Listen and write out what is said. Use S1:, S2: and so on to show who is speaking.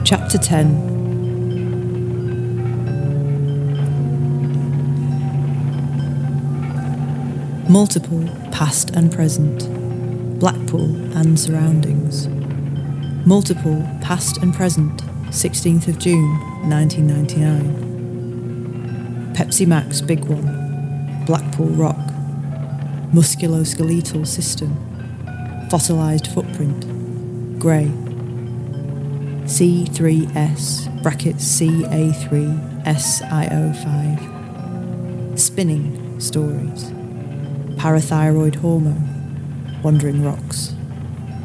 S1: Chapter 10. Multiple, past and present. Blackpool and surroundings. Multiple, past and present. 16th of June, 1999. Pepsi Max Big One. Blackpool Rock. Musculoskeletal system. Fossilised footprint. Grey. C3S brackets CA3 SIO5. Spinning stories. Parathyroid hormone. Wandering rocks.